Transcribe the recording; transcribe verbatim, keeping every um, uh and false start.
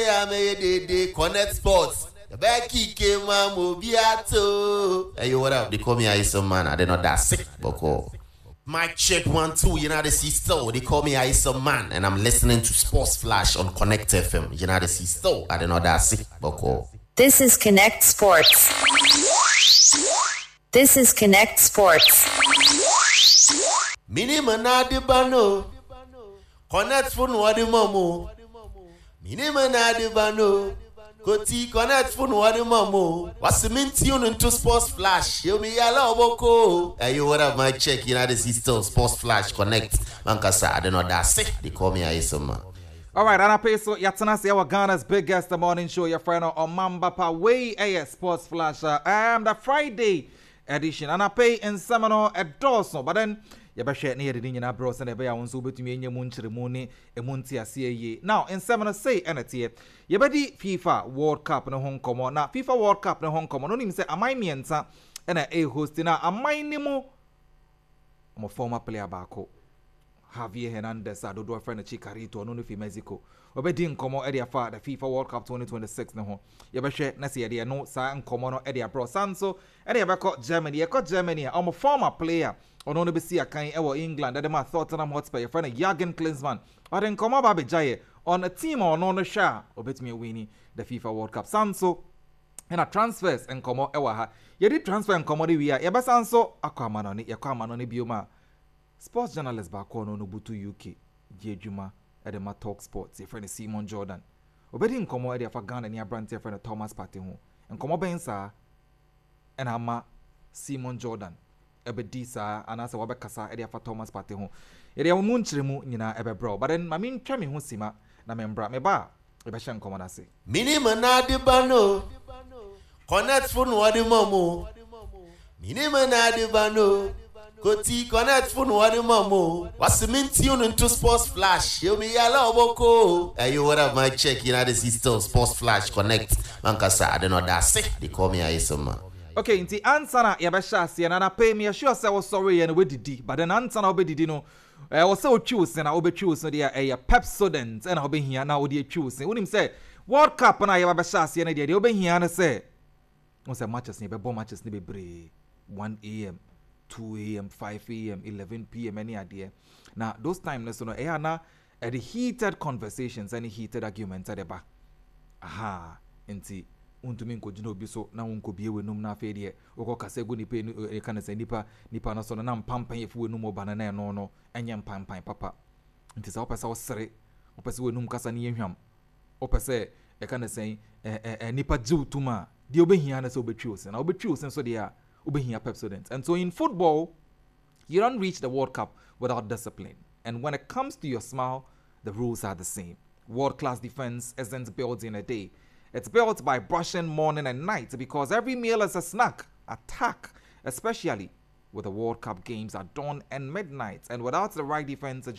ame de de Connect Sports. Becky came Mobiato. Hey, what up? They call me Aisa Man. I did not that sick, Boko. Mic check one, two, United Sisto. They call me Aisa Man, and I'm listening to Sports Flash on Connect F M. United Sisto. I did not that sick, Boko. This is Connect Sports. This is Connect Sports. Mini manadi bano. Connect phone wadi mamo. Mini manadi bano. Koti connect phone wadi mamo. What's the main tune into Sports Flash? You me yala oboko. Hey, you what up, my check? United Sisto Sports Flash Connect. Mankasa, I don't know that sick. They call me Aisama. All right, and I pay so Yatanasi, our Ghana's biggest the morning show. Your friend on Mambapa Way A S Sports Flash. Um, the Friday edition, and I pay in seminar at Dawson, but then you better share near the Indian bros and a bear on Zubu to me in your munchrimoni, a muntia C A. Now, in seminar say, and it's here. You better FIFA World Cup in Hong Kong. Now, FIFA World Cup in Hong Kong. No name say, am I me and a hosting now? Am I Nemo? I'm a former player back. Javier Hernandez, I do a friend of Chicarito, no if Mexico. Obedi nkomo area fa the FIFA World Cup twenty twenty-six no ho. Ye be hwe na se ye no sa nkomo no area bro Sanso area be ko Germany. Ye ko Germany am a former player. Ono no be see akan e wo England. Ade ma Tottenham Hotspur. Ye friend Jurgen Klinsmann. Ade nkomo ba be jaye on a team or no no sha obetimi wini the FIFA World Cup. Sanso and a transfers nkomo e wa ha. Ye di transfer nkomo de wi a ye be Sanso akwa no ne ye kwa no ne bioma. Sports journalist back on Obutu U K, Jejuma, Edema Talk Sports, your friend Simon Jordan. Obedi in Como area for Ghana near Brant, your friend Thomas Patino. And Como Bensa and Ama Simon Jordan. Ebedi sa and as a Wabekasa area for Thomas Patino. Area Munchrimu, Nina Ebe Bro. But then Mamin Chami Husima, Namembra Meba, Ebeshan Commodasi. Minimana de Bano. Connect phone wadi mamo. Minimana de Bano. Koti connect phone wadi mamo. What's the main tune into Sports Flash? You me yala oboko. Hey, you what up, my check? United Sisto Sports Flash Connect. Mankasa, I don't know that sick. They call me Aisama. Okay, in the answer na yabesha si and I pay me sure say was sorry and we did, but then answer na obedi no. I was so choose and I obe choose no dia a Pepsodent and I obe here now obe choose. When him say World Cup na yabesha si and dia obe here na say. We say matches ni be bomb matches ni be bre one A M. two A M, five A M, eleven P M, any idea. Now, those times, you know, eh, na, uh, the heated conversations, any heated arguments at the back. Aha, inti, untumi nko jino biso, na unko biye num na fedie, oko kasegu ni pe, e kana se nipa, nipa na so na mpampan yefu num obana na no no, enya mpampan papa. Inti sa opesa osere, opesa we num kasa ni yehwam. Opesa e kana se eh eh nipa jiw tuma, di obehia na so obetwi osen, na obetwi osen so dia. Pepsodent. And so in football, you don't reach the World Cup without discipline. And when it comes to your smile, the rules are the same. World-class defense isn't built in a day. It's built by brushing morning and night because every meal is a snack, attack, especially with the World Cup games at dawn and midnight. And without the right defense,